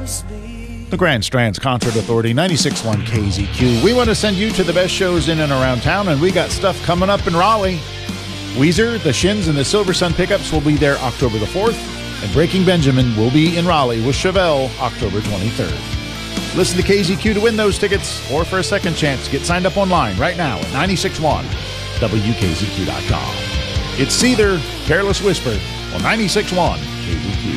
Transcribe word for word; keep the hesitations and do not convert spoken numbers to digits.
The Grand Strands Concert Authority, ninety-six point one K Z Q. We want to send you to the best shows in and around town, and we got stuff coming up in Raleigh. Weezer, the Shins, and the Silver Sun Pickups will be there October the fourth, and Breaking Benjamin will be in Raleigh with Chevelle October twenty-third. Listen to K Z Q to win those tickets, or for a second chance, get signed up online right now at ninety-six point one W K Z Q dot com. It's Seether, Careless Whisper, on ninety-six point one K Z Q.